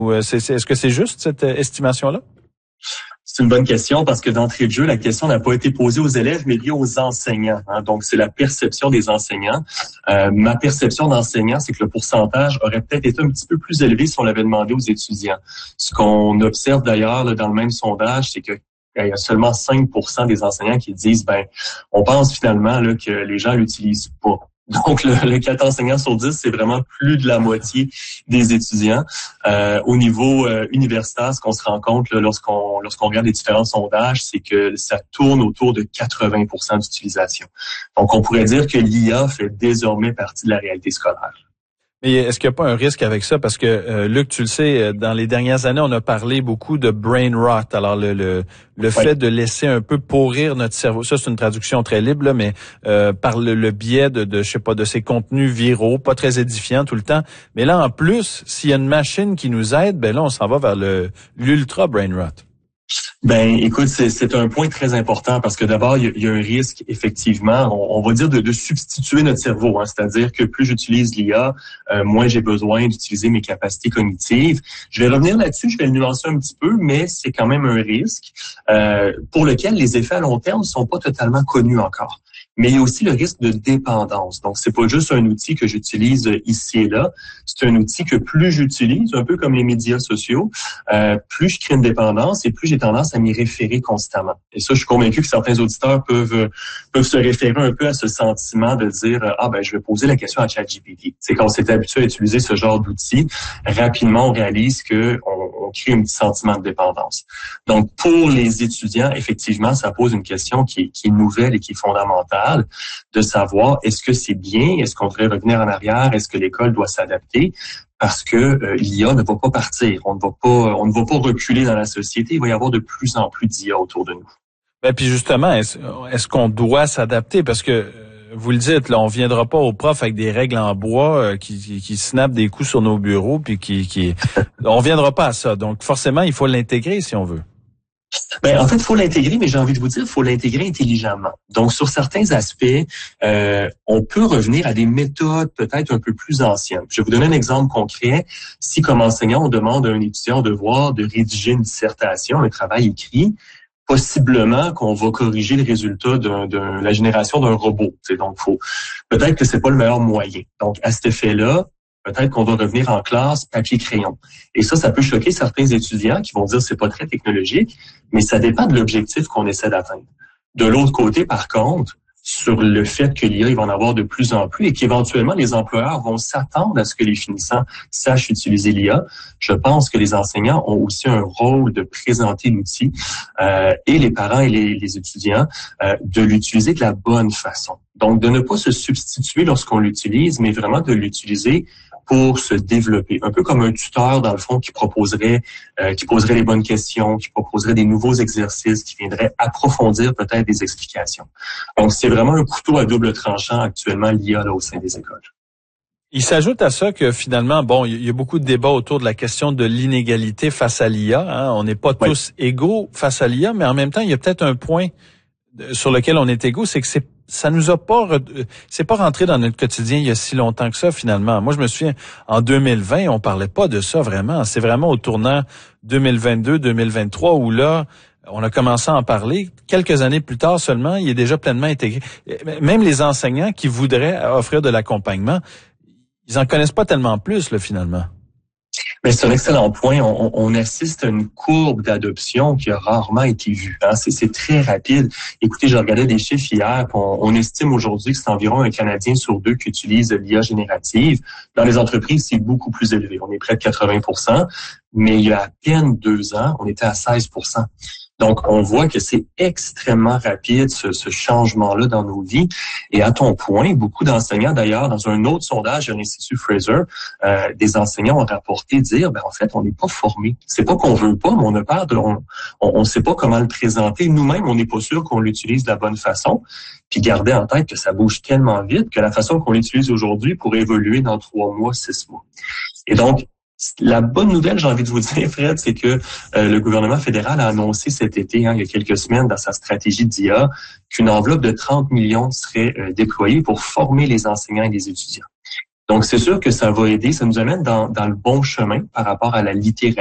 Ou est-ce que c'est juste cette estimation-là? C'est une bonne question parce que d'entrée de jeu, la question n'a pas été posée aux élèves, mais liée aux enseignants. Donc, c'est la perception des enseignants. Ma perception d'enseignant, c'est que le pourcentage aurait peut-être été un petit peu plus élevé si on l'avait demandé aux étudiants. Ce qu'on observe d'ailleurs là, dans le même sondage, c'est que il y a seulement 5% des enseignants qui disent, on pense finalement là, que les gens l'utilisent pas. Donc, le 4 enseignants sur 10, c'est vraiment plus de la moitié des étudiants. Au niveau universitaire, ce qu'on se rend compte là, lorsqu'on regarde les différents sondages, c'est que ça tourne autour de 80% d'utilisation. Donc, on pourrait dire que l'IA fait désormais partie de la réalité scolaire. Mais est-ce qu'il n'y a pas un risque avec ça? Parce que, Luc, tu le sais, dans les dernières années, on a parlé beaucoup de brain rot. Alors, le fait de laisser un peu pourrir notre cerveau, ça, c'est une traduction très libre, là, mais par le biais de ces contenus viraux, pas très édifiants tout le temps. Mais là, en plus, s'il y a une machine qui nous aide, là, on s'en va vers l'ultra brain rot. Écoute, c'est un point très important parce que d'abord, il y a un risque, effectivement, on va dire de substituer notre cerveau. C'est-à-dire que plus j'utilise l'IA, moins j'ai besoin d'utiliser mes capacités cognitives. Je vais revenir là-dessus, je vais le nuancer un petit peu, mais c'est quand même un risque pour lequel les effets à long terme ne sont pas totalement connus encore. Mais il y a aussi le risque de dépendance. Donc, c'est pas juste un outil que j'utilise ici et là. C'est un outil que plus j'utilise, un peu comme les médias sociaux, plus je crée une dépendance et plus j'ai tendance à m'y référer constamment. Et ça, je suis convaincu que certains auditeurs peuvent se référer un peu à ce sentiment de dire je vais poser la question à ChatGPT. C'est quand on s'est habitué à utiliser ce genre d'outils, rapidement on réalise que on crée un petit sentiment de dépendance. Donc, pour les étudiants, effectivement, ça pose une question qui est nouvelle et qui est fondamentale, de savoir est-ce que c'est bien, est-ce qu'on devrait revenir en arrière, est-ce que l'école doit s'adapter, parce que l'IA ne va pas partir, on ne va pas reculer dans la société, il va y avoir de plus en plus d'IA autour de nous. Puis justement, est-ce qu'on doit s'adapter, parce que vous le dites, là, on viendra pas aux profs avec des règles en bois qui snappent des coups sur nos bureaux, puis on viendra pas à ça. Donc forcément, il faut l'intégrer si on veut. En fait, il faut l'intégrer, mais j'ai envie de vous dire, il faut l'intégrer intelligemment. Donc, sur certains aspects, on peut revenir à des méthodes peut-être un peu plus anciennes. Je vais vous donner un exemple concret. Si, comme enseignant, on demande à un étudiant au devoir de rédiger une dissertation, un travail écrit, possiblement qu'on va corriger le résultat de la génération d'un robot. Donc, peut-être que c'est pas le meilleur moyen. Donc, à cet effet-là, peut-être qu'on va revenir en classe papier-crayon. Et ça peut choquer certains étudiants qui vont dire c'est pas très technologique, mais ça dépend de l'objectif qu'on essaie d'atteindre. De l'autre côté, par contre, sur le fait que l'IA, il va en avoir de plus en plus et qu'éventuellement les employeurs vont s'attendre à ce que les finissants sachent utiliser l'IA, je pense que les enseignants ont aussi un rôle de présenter l'outil et les parents et les étudiants de l'utiliser de la bonne façon. Donc, de ne pas se substituer lorsqu'on l'utilise, mais vraiment de l'utiliser pour se développer. Un peu comme un tuteur, dans le fond, qui poserait les bonnes questions, qui proposerait des nouveaux exercices, qui viendrait approfondir peut-être des explications. Donc, c'est vraiment un couteau à double tranchant actuellement l'IA là, au sein des écoles. Il s'ajoute à ça que finalement, il y a beaucoup de débats autour de la question de l'inégalité face à l'IA. On n'est pas tous égaux face à l'IA, mais en même temps, il y a peut-être un point sur lequel on est égaux, c'est que c'est pas rentré dans notre quotidien il y a si longtemps que ça finalement. Moi, je me souviens, en 2020, on parlait pas de ça vraiment. C'est vraiment au tournant 2022-2023 où là, on a commencé à en parler. Quelques années plus tard seulement, il est déjà pleinement intégré. Même les enseignants qui voudraient offrir de l'accompagnement, ils en connaissent pas tellement plus là finalement. Mais c'est un excellent point. On assiste à une courbe d'adoption qui a rarement été vue. C'est très rapide. Écoutez, je regardais des chiffres hier. On estime aujourd'hui que c'est environ un Canadien sur 2 qui utilise l'IA générative. Dans les entreprises, c'est beaucoup plus élevé. On est près de 80%. Mais il y a à peine 2 ans, on était à 16%. Donc, on voit que c'est extrêmement rapide, ce changement-là dans nos vies. Et à ton point, beaucoup d'enseignants, d'ailleurs, dans un autre sondage de l'Institut Fraser, des enseignants ont rapporté dire, en fait, on n'est pas formé. C'est pas qu'on veut pas, mais on a peur on sait pas comment le présenter. Nous-mêmes, on n'est pas sûr qu'on l'utilise de la bonne façon. Puis garder en tête que ça bouge tellement vite que la façon qu'on l'utilise aujourd'hui pourrait évoluer dans 3 mois, 6 mois. Et donc, la bonne nouvelle, j'ai envie de vous dire, Fred, c'est que le gouvernement fédéral a annoncé cet été, il y a quelques semaines, dans sa stratégie d'IA, qu'une enveloppe de 30 millions serait déployée pour former les enseignants et les étudiants. Donc, c'est sûr que ça va aider, ça nous amène dans le bon chemin par rapport à la littératie.